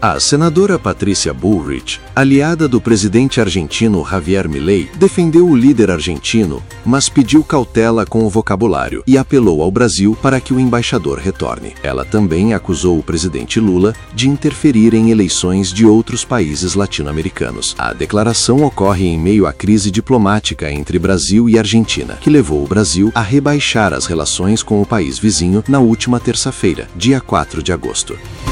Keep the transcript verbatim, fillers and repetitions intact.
A senadora Patrícia Bullrich, aliada do presidente argentino Javier Milei, defendeu o líder argentino, mas pediu cautela com o vocabulário e apelou ao Brasil para que o embaixador retorne. Ela também acusou o presidente Lula de interferir em eleições de outros países latino-americanos. A declaração ocorre em meio à crise diplomática entre Brasil e Argentina, que levou o Brasil a rebaixar as relações com o país vizinho na última terça-feira, dia quatro de agosto.